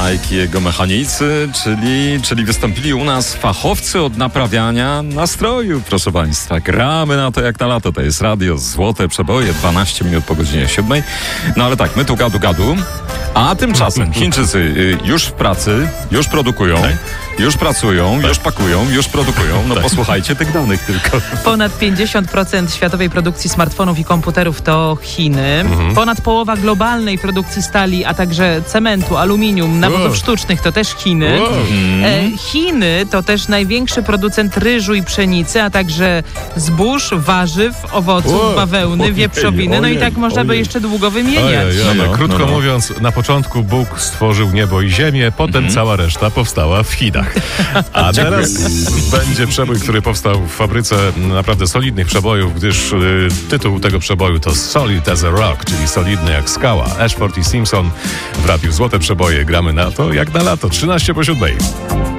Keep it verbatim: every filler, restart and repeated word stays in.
Mike i jego mechanicy, czyli, czyli wystąpili u nas fachowcy od naprawiania nastroju, proszę Państwa. Gramy na to jak na lato, to jest radio Złote Przeboje, dwanaście minut po godzinie siódmej. No ale tak, my tu gadu gadu, a tymczasem Chińczycy y, już w pracy, już produkują, tak. już pracują, tak. już pakują, już produkują. No tak. Posłuchajcie tych danych tylko. Ponad pięćdziesiąt procent światowej produkcji smartfonów i komputerów to Chiny. Mhm. Ponad połowa globalnej produkcji stali, a także cementu, aluminium, nawozów wow. sztucznych to też Chiny. Wow. E, Chiny to też największy producent ryżu i pszenicy, a także zbóż, warzyw, owoców, wow. bawełny, ojej, wieprzowiny. No ojej, i tak można ojej. by jeszcze długo wymieniać. Ojej, ojej, no, no, krótko no, no. mówiąc, na początku Bóg stworzył niebo i ziemię, potem mhm. cała reszta powstała w Chinach. A teraz będzie przebój, który powstał w fabryce naprawdę solidnych przebojów, gdyż y, tytuł tego przeboju to Solid as a Rock, czyli solidny jak skała. Ashford i Simpson w radiu Złote Przeboje. Gramy na to jak na lato. trzynaście po siódmej.